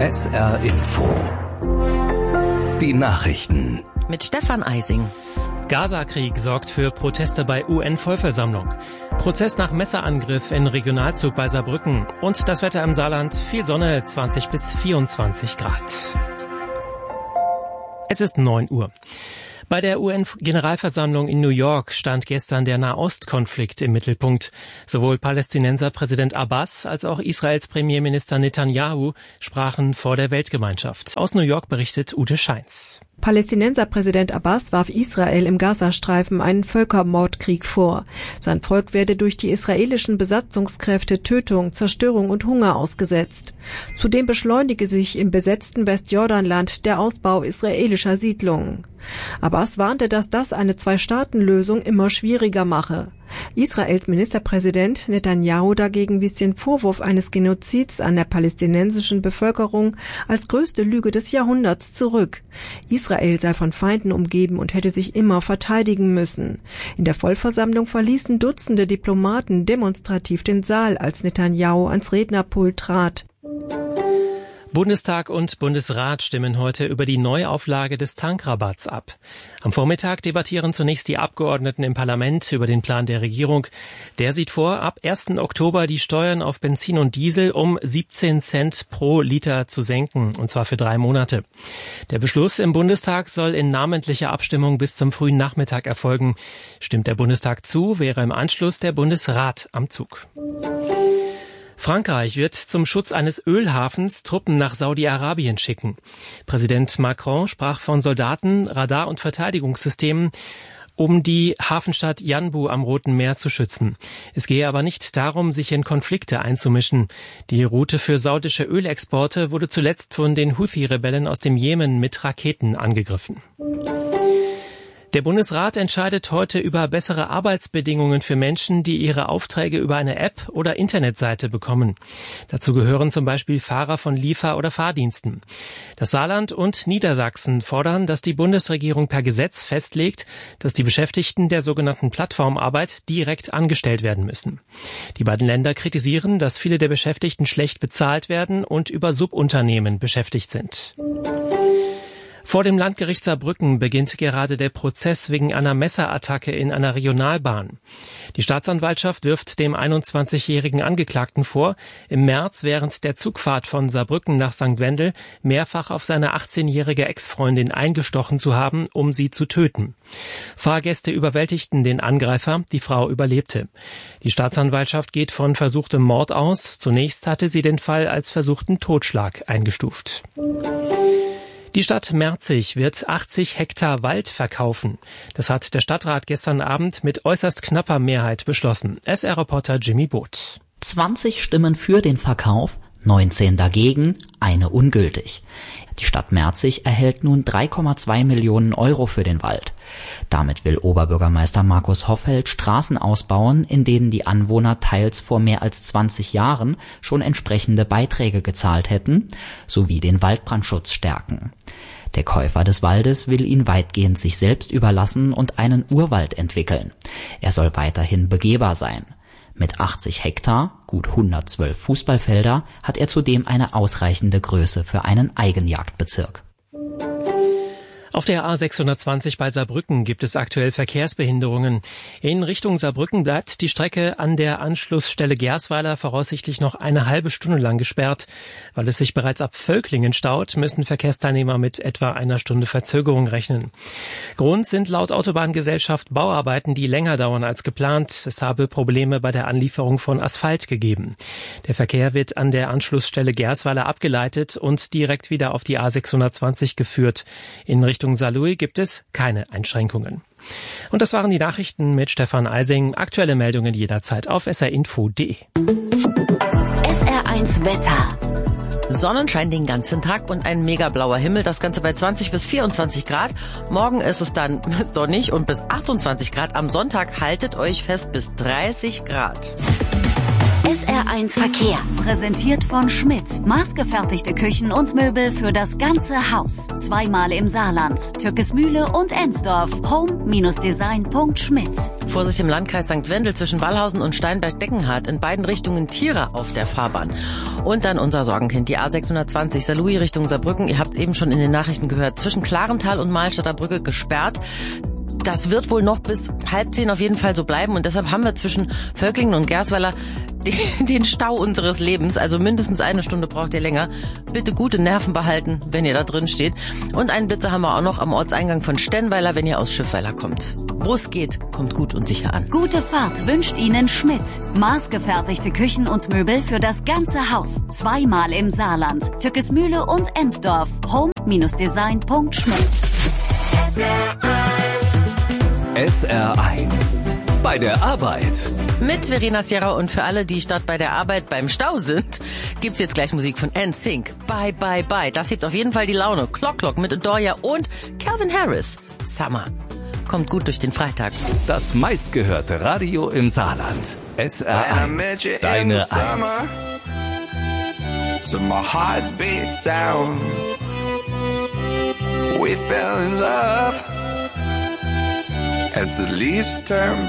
SR Info. Die Nachrichten. Mit Stefan Eising. Gaza-Krieg sorgt für Proteste bei UN-Vollversammlung. Prozess nach Messerangriff in Regionalzug bei Saarbrücken. Und das Wetter im Saarland, viel Sonne, 20 bis 24 Grad. Es ist 9 Uhr. Bei der UN-Generalversammlung in New York stand gestern der Nahostkonflikt im Mittelpunkt. Sowohl Palästinenser Präsident Abbas als auch Israels Premierminister Netanyahu sprachen vor der Weltgemeinschaft. Aus New York berichtet Ute Scheins. Palästinenser Präsident Abbas warf Israel im Gazastreifen einen Völkermordkrieg vor. Sein Volk werde durch die israelischen Besatzungskräfte Tötung, Zerstörung und Hunger ausgesetzt. Zudem beschleunige sich im besetzten Westjordanland der Ausbau israelischer Siedlungen. Abbas warnte, dass das eine Zwei-Staaten-Lösung immer schwieriger mache. Israels Ministerpräsident Netanyahu dagegen wies den Vorwurf eines Genozids an der palästinensischen Bevölkerung als größte Lüge des Jahrhunderts zurück. Israel sei von Feinden umgeben und hätte sich immer verteidigen müssen. In der Vollversammlung verließen Dutzende Diplomaten demonstrativ den Saal, als Netanyahu ans Rednerpult trat. Bundestag und Bundesrat stimmen heute über die Neuauflage des Tankrabatts ab. Am Vormittag debattieren zunächst die Abgeordneten im Parlament über den Plan der Regierung. Der sieht vor, ab 1. Oktober die Steuern auf Benzin und Diesel um 17 Cent pro Liter zu senken, und zwar für 3 Monate. Der Beschluss im Bundestag soll in namentlicher Abstimmung bis zum frühen Nachmittag erfolgen. Stimmt der Bundestag zu, wäre im Anschluss der Bundesrat am Zug. Frankreich wird zum Schutz eines Ölhafens Truppen nach Saudi-Arabien schicken. Präsident Macron sprach von Soldaten, Radar- und Verteidigungssystemen, um die Hafenstadt Yanbu am Roten Meer zu schützen. Es gehe aber nicht darum, sich in Konflikte einzumischen. Die Route für saudische Ölexporte wurde zuletzt von den Houthi-Rebellen aus dem Jemen mit Raketen angegriffen. Der Bundesrat entscheidet heute über bessere Arbeitsbedingungen für Menschen, die ihre Aufträge über eine App oder Internetseite bekommen. Dazu gehören zum Beispiel Fahrer von Liefer- oder Fahrdiensten. Das Saarland und Niedersachsen fordern, dass die Bundesregierung per Gesetz festlegt, dass die Beschäftigten der sogenannten Plattformarbeit direkt angestellt werden müssen. Die beiden Länder kritisieren, dass viele der Beschäftigten schlecht bezahlt werden und über Subunternehmen beschäftigt sind. Vor dem Landgericht Saarbrücken beginnt gerade der Prozess wegen einer Messerattacke in einer Regionalbahn. Die Staatsanwaltschaft wirft dem 21-jährigen Angeklagten vor, im März während der Zugfahrt von Saarbrücken nach St. Wendel mehrfach auf seine 18-jährige Ex-Freundin eingestochen zu haben, um sie zu töten. Fahrgäste überwältigten den Angreifer, die Frau überlebte. Die Staatsanwaltschaft geht von versuchtem Mord aus. Zunächst hatte sie den Fall als versuchten Totschlag eingestuft. Die Stadt Merzig wird 80 Hektar Wald verkaufen. Das hat der Stadtrat gestern Abend mit äußerst knapper Mehrheit beschlossen. SR-Reporter Jimmy Boot. 20 Stimmen für den Verkauf, 19 dagegen, eine ungültig. Die Stadt Merzig erhält nun 3,2 Millionen Euro für den Wald. Damit will Oberbürgermeister Markus Hoffeld Straßen ausbauen, in denen die Anwohner teils vor mehr als 20 Jahren schon entsprechende Beiträge gezahlt hätten, sowie den Waldbrandschutz stärken. Der Käufer des Waldes will ihn weitgehend sich selbst überlassen und einen Urwald entwickeln. Er soll weiterhin begehbar sein. Mit 80 Hektar, gut 112 Fußballfelder, hat er zudem eine ausreichende Größe für einen Eigenjagdbezirk. Auf der A620 bei Saarbrücken gibt es aktuell Verkehrsbehinderungen. In Richtung Saarbrücken bleibt die Strecke an der Anschlussstelle Gersweiler voraussichtlich noch eine halbe Stunde lang gesperrt. Weil es sich bereits ab Völklingen staut, müssen Verkehrsteilnehmer mit etwa einer Stunde Verzögerung rechnen. Grund sind laut Autobahngesellschaft Bauarbeiten, die länger dauern als geplant. Es habe Probleme bei der Anlieferung von Asphalt gegeben. Der Verkehr wird an der Anschlussstelle Gersweiler abgeleitet und direkt wieder auf die A620 geführt. In Richtung Saarlouis gibt es keine Einschränkungen. Und das waren die Nachrichten mit Stefan Eising. Aktuelle Meldungen jederzeit auf srinfo.de. SR1 Wetter. Sonnenschein den ganzen Tag und ein mega blauer Himmel. Das Ganze bei 20 bis 24 Grad. Morgen ist es dann sonnig und bis 28 Grad. Am Sonntag haltet euch fest bis 30 Grad. SR1 Verkehr, präsentiert von Schmidt. Maßgefertigte Küchen und Möbel für das ganze Haus. Zweimal im Saarland, Türkismühle und Ensdorf. Home-Design.schmidt. Vorsicht im Landkreis St. Wendel zwischen Wallhausen und Steinberg-Deckenhardt. In beiden Richtungen Tiere auf der Fahrbahn. Und dann unser Sorgenkind, die A620 Saarlouis Richtung Saarbrücken. Ihr habt es eben schon in den Nachrichten gehört. Zwischen Klarental und Mahlstadter Brücke gesperrt. Das wird wohl noch bis 9:30 auf jeden Fall so bleiben. Und deshalb haben wir zwischen Völklingen und Gersweiler den Stau unseres Lebens. Also mindestens 1 Stunde braucht ihr länger. Bitte gute Nerven behalten, wenn ihr da drin steht. Und einen Blitzer haben wir auch noch am Ortseingang von Stennweiler, wenn ihr aus Schiffweiler kommt. Wo es geht, kommt gut und sicher an. Gute Fahrt wünscht Ihnen Schmidt. Maßgefertigte Küchen und Möbel für das ganze Haus. 2-mal im Saarland. Tückesmühle und Ensdorf. Home-design.schmidt. SR1 bei der Arbeit. Mit Verena Sierra und für alle, die statt bei der Arbeit beim Stau sind, gibt's jetzt gleich Musik von NSYNC. Bye, bye, bye. Das hebt auf jeden Fall die Laune. Clock Clock mit Adoria und Calvin Harris. Summer. Kommt gut durch den Freitag. Das meistgehörte Radio im Saarland. SR1. Deine 1. So my heartbeat sound. We fell in love as the leaves turn